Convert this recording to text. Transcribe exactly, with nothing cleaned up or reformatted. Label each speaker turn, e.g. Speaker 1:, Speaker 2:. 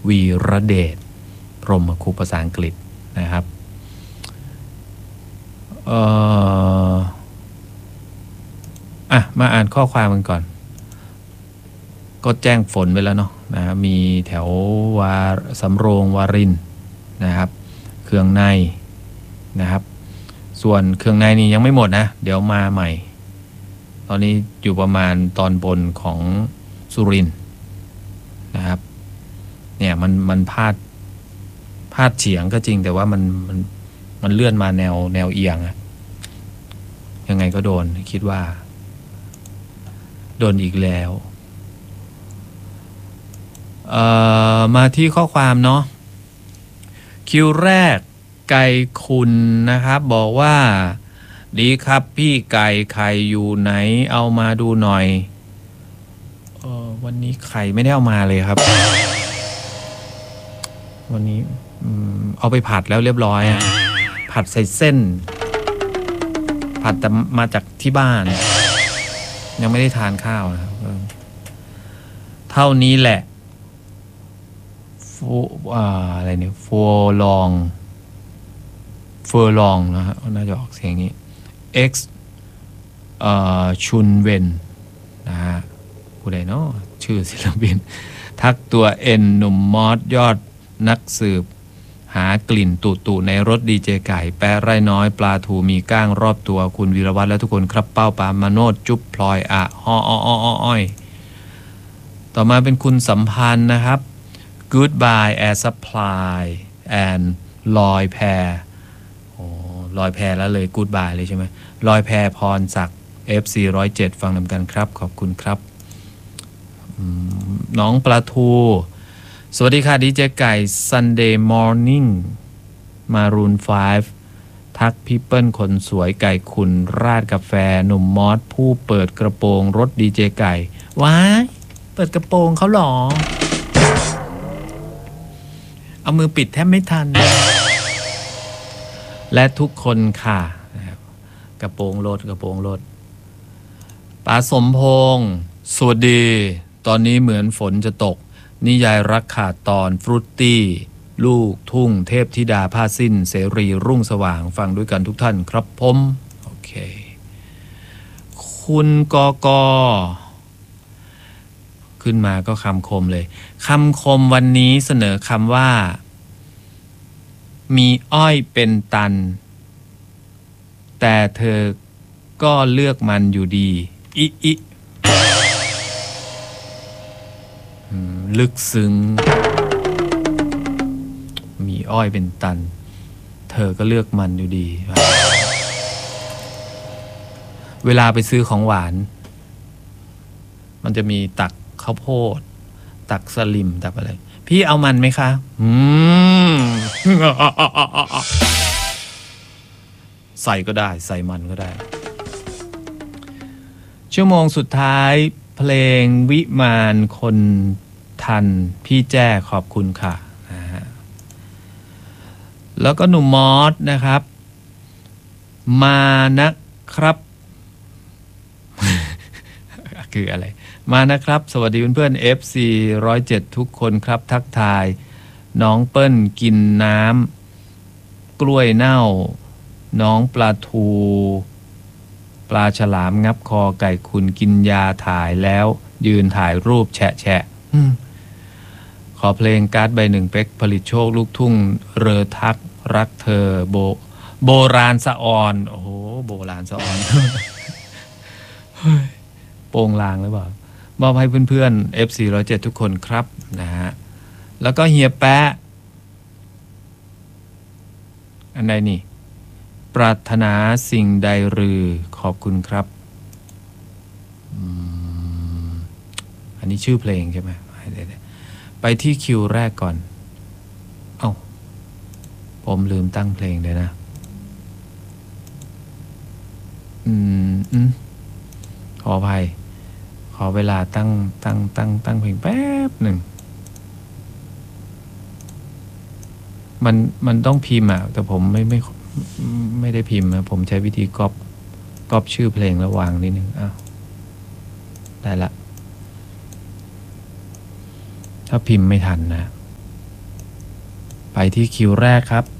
Speaker 1: วีระเดชพรหมคุปภาษาอังกฤษนะครับเอ่ออ่ะมาอ่านข้อความกันก่อนก็แจ้งฝนไปแล้วเนาะนะครับมีแถววาสำโรงวารินนะครับเครื่องในนะครับส่วนเครื่องในนี่ยังไม่หมดนะเดี๋ยวมาใหม่ตอนนี้อยู่ประมาณตอนบนของสุรินทร์นะครับเนี่ยมันมันพาดพาดเฉียงก็จริงแต่ว่ามันมันมันเลื่อนมาแนวแนวเอียงอะยังไงก็โดนคิดว่าโดนอีกแล้วเอ่อมาที่ข้อความเนาะคิวแรกไก่คุณนะครับบอกว่าดีครับพี่ไก่ไข่อยู่ไหนเอามาดูหน่อยเออวันนี้ไข่ไม่ได้เอามาเลยครับวันนี้เอาไปผัดแล้วเรียบร้อยอะผัดใส่เส้นผัดแต่มาจากที่บ้านยังไม่ได้ทานข้าวนะครับเท่านี้แหละฟูอะไรเนี่ยฟัวลองเฟอร์ลองนะฮะน่าจะออกเสียงนี้ X ชุนเวนนะฮะผู้ใดเนาะชื่อศิลปินทักตัว N หนุ่มมอสยอดนักสืบหากลิ่นตุตุในรถดีเจไก่แปะไร่น้อยปลาทูมีก้างรอบตัวคุณวีรวัฒน์และทุกคนครับเป้าปามาโนดจุ๊บพลอยอะอ้ออ้ออ้ออ้อยต่อมาเป็นคุณสัมพันธ์นะครับ Goodbye Air Supply and ลอยแพโอ้ลอยแพแล้วเลย Goodbye เลยใช่ไหมลอยแพพรศักดิ์ เอฟ ซี หนึ่งศูนย์เจ็ดฟังนำกันครับขอบคุณครับน้องปลาทูสวัสดีค่ะดีเจไก่ Sunday Morning มารูนไฟว์ทักพี่เปิ้ลคนสวยไก่คุณราดกาแฟหนุ่มมอสผู้เปิดกระโปรงรถดีเจไก่ว้ายเปิดกระโปรงเขาหรอเอามือปิดแทบไม่ทันและทุกคนค่ะกระโปรงรถกระโปรงรถป๋าสมพงษ์สวัสดีตอนนี้เหมือนฝนจะตกนิยายรักขาดตอนฟรุตตี้ลูกทุ่งเทพธิดาผ้าสิ้นเสรีรุ่งสว่างฟังด้วยกันทุกท่านครับผมโอเคคุณกกขึ้นมาก็คำคมเลยคำคมวันนี้เสนอคำว่ามีอ้อยเป็นตันแต่เธอก็เลือกมันอยู่ดีอิอิลึกซึ้งมีอ้อยเป็นตันเธอก็เลือกมันอยู่ดีเวลาไปซื้อของหวานมันจะมีตักข้าวโพดตักสลิมตักอะไรพี่เอามันไหมคะอืมใส่ก็ได้ใส่มันก็ได้ชั่วโมงสุดท้ายเพลงวิมานคนทันพี่แจ้ขอบคุณค่ะนะฮะแล้วก็หนุ่มมอสนะครับมานะครับ คืออะไรมานะครับสวัสดีเพื่อนๆ เอฟ ซี หนึ่งศูนย์เจ็ดทุกคนครับทักทายน้องเปิ้ลกินน้ำกล้วยเน่าน้องปลาทูปลาฉลามงับคอไก่คุณกินยาถ่ายแล้วยืนถ่ายรูปแฉะแฉะขอเพลงการ์ดใบหนึ่งเป๊กผลิตโชคลูกทุ่งเรอทักรักเธอโบโบราณสะออนโอ้โหโบราณสะออน โป่งลางหรือเปล่ามอบให้เพื่อนๆ เอฟ ซี หนึ่งศูนย์เจ็ดทุกคนครับนะฮะแล้วก็เฮียแปะอันใดนี่ปรารถนาสิ่งใดหรือขอบคุณครับอันนี้ชื่อเพลงใช่ไหมไปที่คิวแรกก่อนเอ้าผมลืมตั้งเพลงเลยนะอืมอืมขออภัยขอเวลาตั้งตั้งตั้งตั้งเพลงแป๊บหนึ่งมันมันต้องพิมพ์อ่ะแต่ผมไม่ไม่ไม่ได้พิมพ์นะผมใช้วิธีก๊อปก๊อปชื่อเพลงแล้ววางนิดนึงอ้าวได้ละถ้าพิมพ์ไม่ทันนะไปที่คิวแรกครับ